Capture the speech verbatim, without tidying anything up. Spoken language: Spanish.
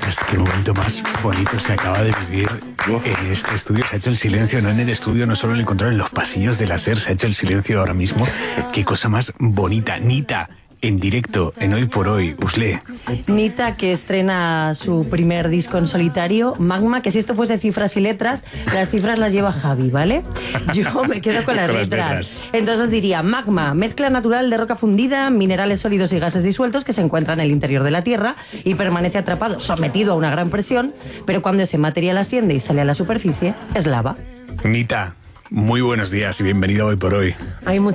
gracias. Qué momento más bonito se acaba de vivir en este estudio. Se ha hecho el silencio, no en el estudio, no solo en el control, en los pasillos de la SER. Se ha hecho el silencio ahora mismo. Qué cosa más bonita. Nita, en directo, en Hoy por Hoy. Usle. Nita, que estrena su primer disco en solitario, Magma, que si esto fuese cifras y letras, las cifras las lleva Javi, ¿vale? Yo me quedo con las, Con las letras. letras. Entonces os diría, Magma, mezcla natural de roca fundida, minerales sólidos y gases disueltos que se encuentran en el interior de la Tierra y permanece atrapado, sometido a una gran presión, pero cuando ese material asciende y sale a la superficie, es lava. Nita, muy buenos días y bienvenido a Hoy por Hoy. Hay mucha